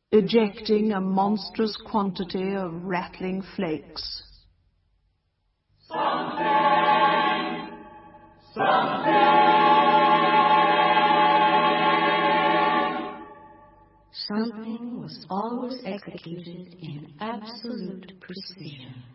ejecting a monstrous quantity of rattling flakes. Something was always executed in absolute precision.